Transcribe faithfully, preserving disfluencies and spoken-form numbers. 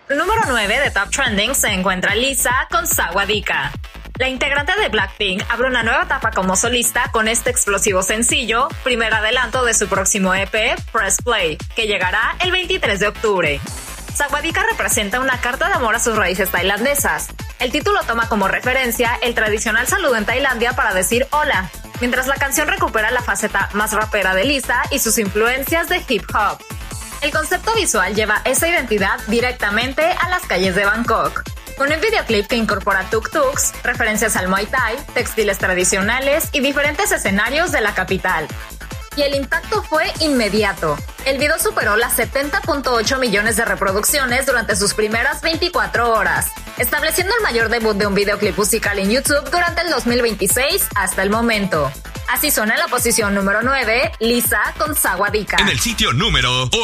Número nueve de Top Trending se encuentra Lisa con Sawadika. La integrante de Blackpink abre una nueva etapa como solista con este explosivo sencillo, primer adelanto de su próximo E P, Press Play, que llegará el veintitrés de octubre. Sawadika representa una carta de amor a sus raíces tailandesas. El título toma como referencia el tradicional saludo en Tailandia para decir hola, mientras la canción recupera la faceta más rapera de Lisa y sus influencias de hip hop. El concepto visual lleva esa identidad directamente a las calles de Bangkok, con un videoclip que incorpora tuk-tuks, referencias al Muay Thai, textiles tradicionales y diferentes escenarios de la capital. Y el impacto fue inmediato. El video superó las setenta punto ocho millones de reproducciones durante sus primeras veinticuatro horas, estableciendo el mayor debut de un videoclip musical en YouTube durante el dos mil veintiséis hasta el momento. Así suena en la posición número nueve, Lisa con Sawadika. En el sitio número